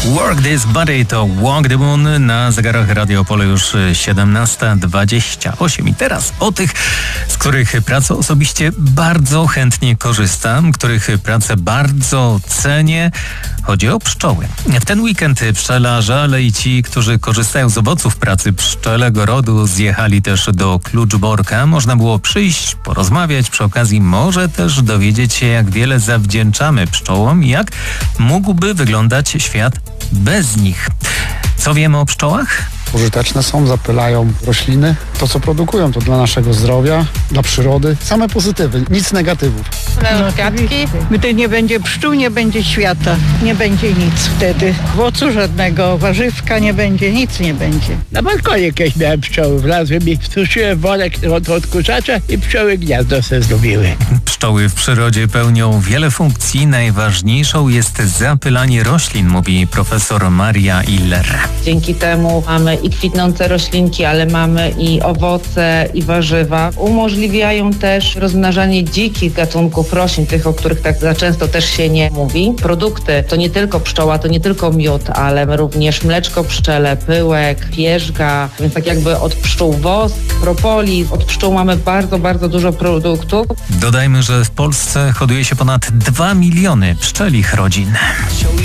Work This Body to Walk the Moon. Na zegarach Radio Opole już 17:28. I teraz o tych, z których pracę osobiście bardzo chętnie korzystam, których pracę bardzo cenię. Chodzi o pszczoły. W ten weekend pszczelarze, ale i ci, którzy korzystają z owoców pracy pszczelego rodu, zjechali też do Kluczborka. Można było przyjść, porozmawiać, przy okazji może też dowiedzieć się, jak wiele zawdzięczamy pszczołom i jak mógłby wyglądać świat bez nich. Co wiemy o pszczołach? Pożyteczne są, zapylają rośliny. To, co produkują, to dla naszego zdrowia, dla przyrody. Same pozytywy, nic negatywów. Kwiatki. Gdy nie będzie pszczół, nie będzie świata. Nie będzie nic wtedy. Owocu żadnego, warzywka nie będzie, nic nie będzie. Na balkonie jakieś miałem pszczoły. Wlazłem i wstrzymałem worek od odkurzacza i pszczoły gniazdo se zrobiły. Pszczoły w przyrodzie pełnią wiele funkcji. Najważniejszą jest zapylanie roślin, mówi profesor Maria Iller. Dzięki temu mamy i kwitnące roślinki, ale mamy i owoce, i warzywa. Umożliwiają też rozmnażanie dzikich gatunków roślin, tych, o których tak za często też się nie mówi. Produkty to nie tylko pszczoła, to nie tylko miód, ale również mleczko pszczele, pyłek, pierzga, więc tak jakby od pszczół wosk, propolis. Od pszczół mamy bardzo, bardzo dużo produktów. Dodajmy, że w Polsce hoduje się ponad 2 miliony pszczelich rodzin.